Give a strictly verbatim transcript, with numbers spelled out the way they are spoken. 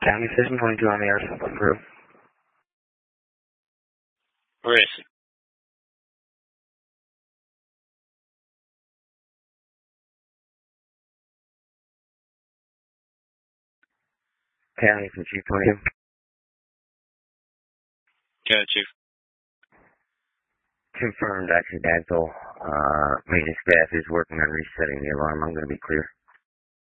County Station twenty-two on the air, something through. Where is he? County from Chief twenty-two. County Chief. Confirmed accidental. Uh, maintenance staff is working on resetting the alarm. I'm going to be clear.